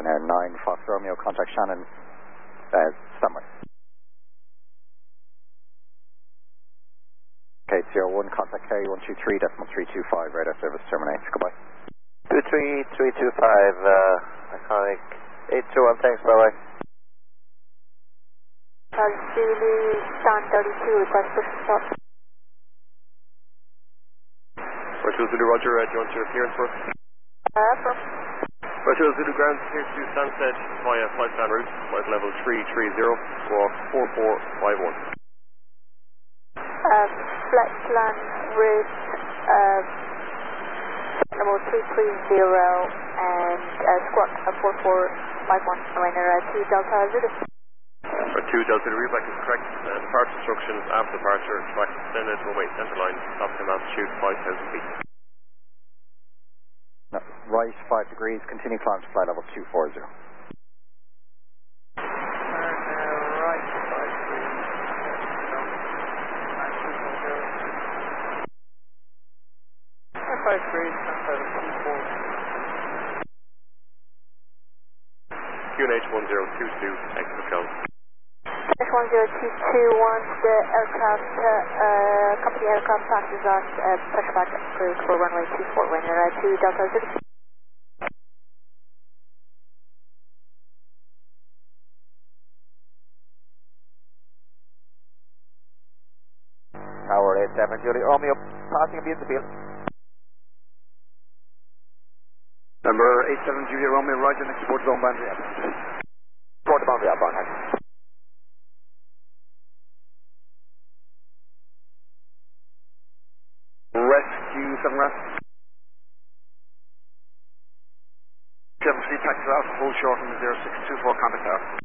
Ryanair 9, Fox Romeo, contact Shannon, standby. K01, contact K123.325, radar service terminates, goodbye. 23325, iconic 821, thanks, bye-bye. Zulu, Stan 32, request push stop. Virtual Zulu, roger, do you want your appearance for us? From. Virtual Zulu, ground here to Stansted via flight plan route, flight level 330, squawk 4451. Flight plan route, level 330 and squawk 4451, Ryanair 2 Delta Zulu. For 2 Delta Zulu, readback is correct. Departure instructions after departure, track extended, runway center line, optimum altitude 5,000 feet. No, right 5 degrees, continue climb to flight level 240. Right 5 degrees. 5 degrees, climb to 240. QNH 1022, exit Hotel. H1022, once the aircraft, company aircraft passes on pressure back approved for runway 24, Ryanair 2 Delta Zulu. Tower 87, Julie Romeo, passing a beautiful field. Number 87, Julia Romeo, roger, next port zone boundary up. Port boundary up, on Rescue 7 rest. 73, taxi out, hold short on the 0624, contact tower.